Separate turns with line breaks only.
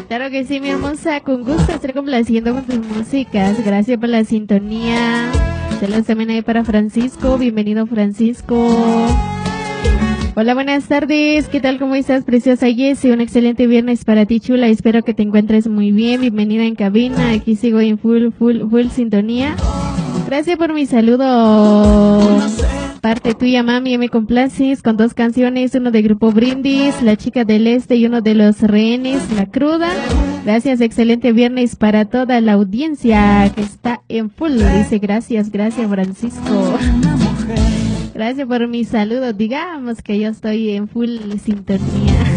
Claro que sí, mi hermosa, con gusto estar complaciendo con tus músicas. Gracias por la sintonía. Saludos también ahí para Francisco. Bienvenido, Francisco. Hola, buenas tardes. ¿Qué tal? ¿Cómo estás, preciosa Jessie? Un excelente viernes para ti, chula. Espero que te encuentres muy bien. Bienvenida en cabina. Aquí sigo en full sintonía. Gracias por mi saludo. Parte tuya, mami, me complaces con 2 canciones, uno de Grupo Brindis, La Chica del Este, y uno de Los Rehenes, La Cruda. Gracias, excelente viernes para toda la audiencia que está en full. Dice gracias Francisco. Gracias por mi saludo. Digamos que yo estoy en full sintonía.